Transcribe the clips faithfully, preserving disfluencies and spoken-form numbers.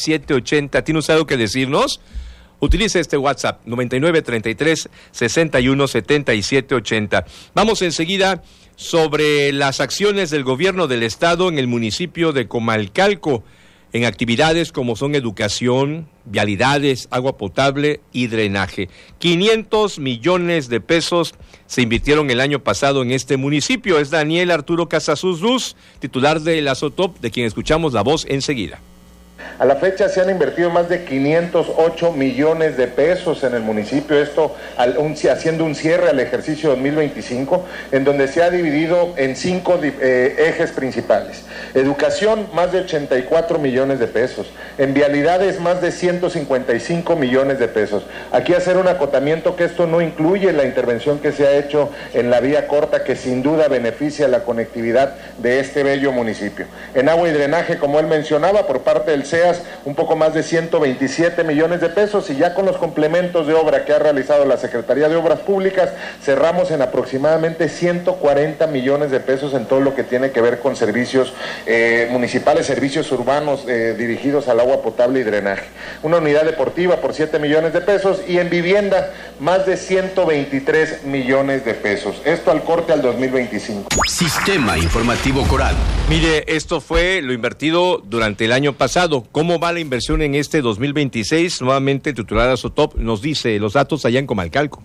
siete ochenta. ¿Tiene usted algo que decirnos? Utilice este WhatsApp, noventa y nueve, treinta y tres, sesenta y uno, setenta y siete ochenta. Vamos enseguida sobre las acciones del gobierno del estado en el municipio de Comalcalco, en actividades como son educación, vialidades, agua potable y drenaje. quinientos millones de pesos se invirtieron el año pasado en este municipio. Es Daniel Arturo Casasus Luz, titular de la SOTOP, de quien escuchamos la voz enseguida. A la fecha se han invertido más de quinientos ocho millones de pesos en el municipio, esto al, un, haciendo un cierre al ejercicio dos mil veinticinco, en donde se ha dividido en cinco eh, ejes principales. Educación, más de ochenta y cuatro millones de pesos. En vialidades, más de ciento cincuenta y cinco millones de pesos. Aquí hacer un acotamiento que esto no incluye la intervención que se ha hecho en la vía corta, que sin duda beneficia la conectividad de este bello municipio. En agua y drenaje, como él mencionaba, por parte del C E A S, un poco más de ciento veintisiete millones de pesos, y ya con los complementos de obra que ha realizado la Secretaría de Obras Públicas, cerramos en aproximadamente ciento cuarenta millones de pesos en todo lo que tiene que ver con servicios eh, municipales, servicios urbanos eh, dirigidos al agua potable y drenaje. Una unidad deportiva por siete millones de pesos, y en vivienda más de ciento veintitrés millones de pesos. Esto al corte al dos mil veinticinco. Sistema Informativo Coral. Mire, esto fue lo invertido durante el año pasado. ¿Cómo va la inversión en este dos mil veintiséis? Nuevamente el titular de SOTOP nos dice los datos allá en Comalcalco.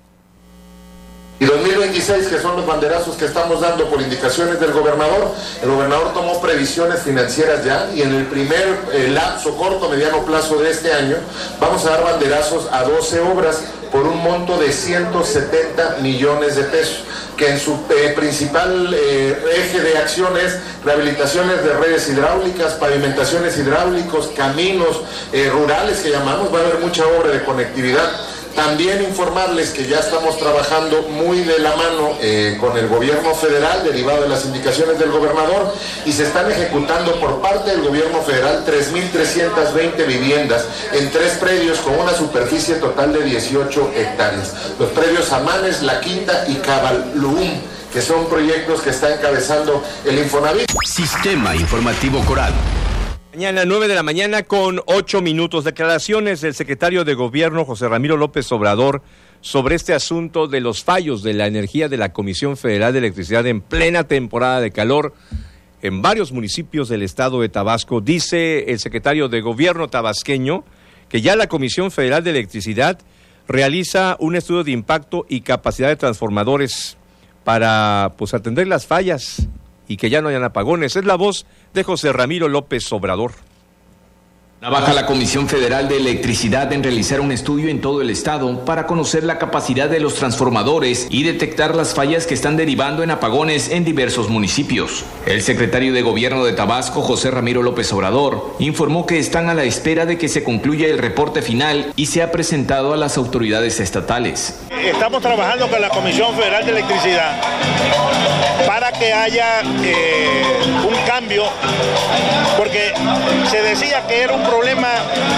Y dos mil veintiséis, que son los banderazos que estamos dando por indicaciones del gobernador. El gobernador tomó previsiones financieras ya, y en el primer eh, lapso, corto, mediano plazo de este año, vamos a dar banderazos a doce obras por un monto de ciento setenta millones de pesos, que en su eh, principal eh, eje de acción es rehabilitaciones de redes hidráulicas, pavimentaciones hidráulicos, caminos eh, rurales que llamamos. Va a haber mucha obra de conectividad. También informarles que ya estamos trabajando muy de la mano eh, con el gobierno federal, derivado de las indicaciones del gobernador, y se están ejecutando por parte del gobierno federal tres mil trescientas veinte viviendas en tres predios con una superficie total de dieciocho hectáreas. Los predios Amanes, La Quinta y Caballuum, que son proyectos que está encabezando el Infonavit. Sistema Informativo Coral. Mañana, nueve de la mañana con ocho minutos. Declaraciones del secretario de Gobierno, José Ramiro López Obrador, sobre este asunto de los fallos de la energía de la Comisión Federal de Electricidad en plena temporada de calor en varios municipios del estado de Tabasco. Dice el secretario de Gobierno tabasqueño que ya la Comisión Federal de Electricidad realiza un estudio de impacto y capacidad de transformadores para pues atender las fallas y que ya no hayan apagones. Es la voz de José Ramiro López Obrador. Trabaja la Comisión Federal de Electricidad en realizar un estudio en todo el estado para conocer la capacidad de los transformadores y detectar las fallas que están derivando en apagones en diversos municipios. El secretario de Gobierno de Tabasco, José Ramiro López Obrador, informó que están a la espera de que se concluya el reporte final y sea presentado a las autoridades estatales. Estamos trabajando con la Comisión Federal de Electricidad para que haya eh, un cambio, porque se decía que era un problema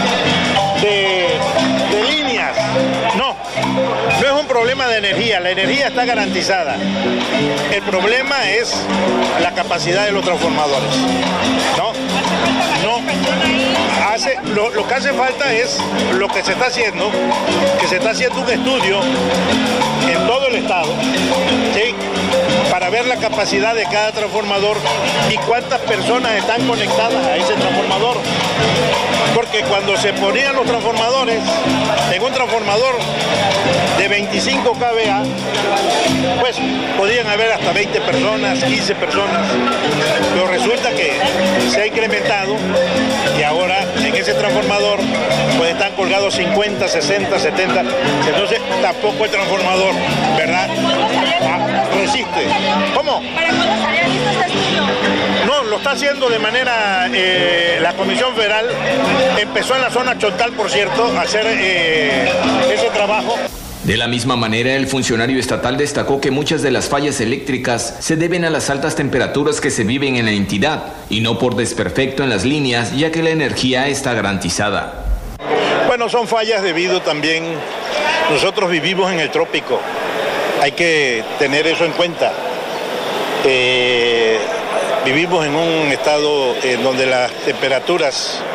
de, de líneas. No, no es un problema de energía, la energía está garantizada. El problema es la capacidad de los transformadores. No, no. Hace, lo, lo que hace falta es lo que se está haciendo, que se está haciendo un estudio en todo el estado, ¿sí?, para ver la capacidad de cada transformador y cuántas personas están conectadas a ese transformador. Porque cuando se ponían los transformadores, en un transformador de veinticinco kilovoltios, pues podían haber hasta veinte personas, quince personas, pero resulta que se ha incrementado y ahora en ese transformador pues están colgados cincuenta, sesenta, setenta, entonces tampoco el transformador, ¿verdad?, ah, resiste. ¿Cómo? ¿Para cuándo estaría listo este estudio? No, lo está haciendo de manera, eh, la Comisión Federal empezó en la zona Chontal, por cierto, a hacer eh, ese trabajo. De la misma manera, el funcionario estatal destacó que muchas de las fallas eléctricas se deben a las altas temperaturas que se viven en la entidad y no por desperfecto en las líneas, ya que la energía está garantizada. Bueno, son fallas debido también, nosotros vivimos en el trópico, hay que tener eso en cuenta. Eh, vivimos en un estado en donde las temperaturas